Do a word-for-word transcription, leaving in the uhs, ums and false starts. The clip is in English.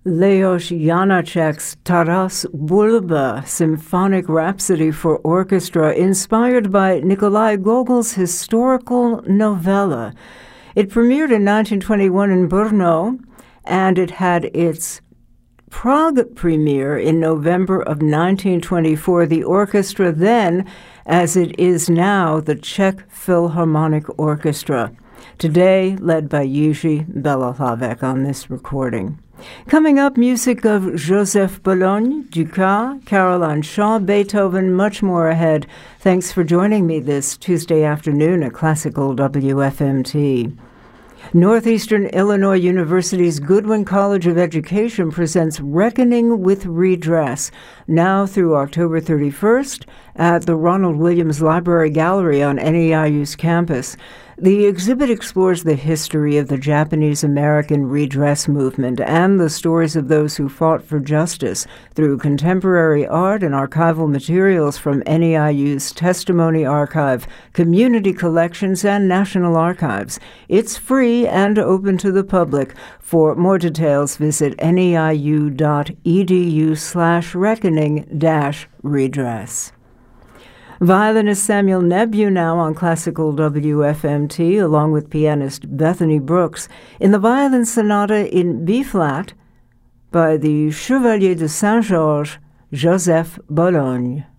Leos Janáček's Taras Bulba Symphonic Rhapsody for Orchestra, inspired by Nikolai Gogol's historical novella. It premiered in nineteen twenty-one in Brno, and it had its Prague premiere in November of nineteen twenty-four. The orchestra then, as it is now, the Czech Philharmonic Orchestra, today led by Jiří Bělohlavek on this recording. Coming up, music of Joseph Bologne, Dukas, Caroline Shaw, Beethoven, much more ahead. Thanks for joining me this Tuesday afternoon at Classical W F M T. Northeastern Illinois University's Goodwin College of Education presents Reckoning with Redress, now through October thirty-first at the Ronald Williams Library Gallery on N E I U's campus. The exhibit explores the history of the Japanese-American redress movement and the stories of those who fought for justice through contemporary art and archival materials from N E I U's Testimony Archive, Community Collections, and National Archives. It's free and open to the public. For more details, visit neiu.edu slash reckoning dash redress. Violinist Samuel Nebeu now on Classical W F M T, along with pianist Bethany Brooks, in the Violin Sonata in B-flat by the Chevalier de Saint-Georges, Joseph Bologne.